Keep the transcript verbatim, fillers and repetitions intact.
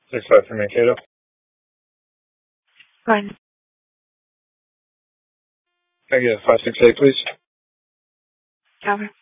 Six five for Mankato. Fine. Can I get a five six eight, please? Copy.